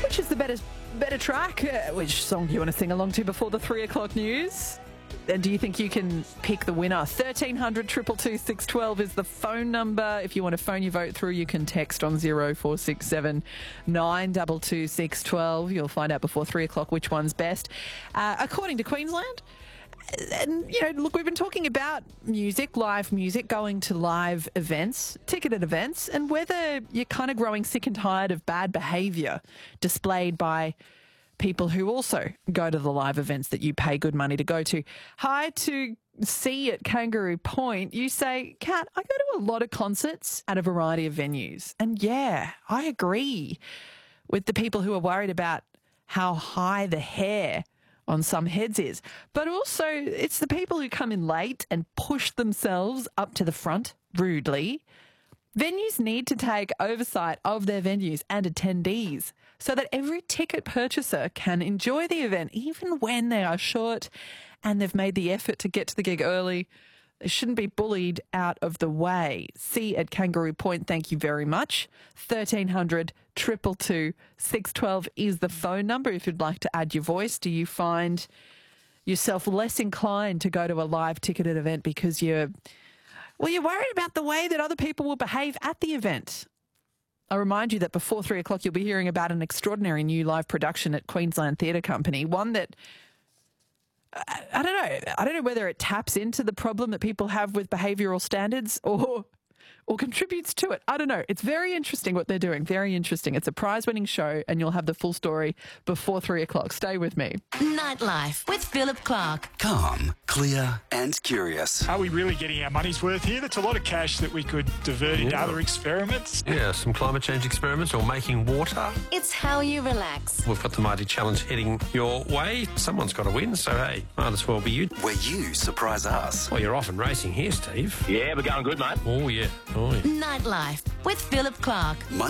which is the better track? Which song do you want to sing along to before the 3 o'clock news? And do you think you can pick the winner? 1300 222 612 is the phone number. If you want to phone your vote through, you can text on 0467 922 612. You'll find out before 3 o'clock which one's best. According to Queensland, and, look, we've been talking about music, live music, going to live events, ticketed events, and whether you're kind of growing sick and tired of bad behaviour displayed by people who also go to the live events that you pay good money to go to. Hi to C at Kangaroo Point. You say, Kat, I go to a lot of concerts at a variety of venues. And yeah, I agree with the people who are worried about how high the hair on some heads is. But also, it's the people who come in late and push themselves up to the front rudely. Venues need to take oversight of their venues and attendees so that every ticket purchaser can enjoy the event, even when they are short and they've made the effort to get to the gig early. They shouldn't be bullied out of the way. C at Kangaroo Point, thank you very much. 1300 222 612 is the phone number if you'd like to add your voice. Do you find yourself less inclined to go to a live ticketed event because you're worried about the way that other people will behave at the event? I remind you that before 3 o'clock you'll be hearing about an extraordinary new live production at Queensland Theatre Company, one that I don't know whether it taps into the problem that people have with behavioural standards or contributes to it. I don't know. It's very interesting what they're doing. Very interesting. It's a prize-winning show and you'll have the full story before 3 o'clock. Stay with me. Nightlife with Philip Clark. Calm, clear and curious. Are we really getting our money's worth here? That's a lot of cash that we could divert into other experiments. Yeah, some climate change experiments or making water. It's how you relax. We've got the Mighty Challenge heading your way. Someone's got to win, so hey, might as well be you. Where you surprise us. Well, you're off and racing here, Steve. Yeah, we're going good, mate. Oh, yeah. Oh, yeah. Nightlife with Philip Clark.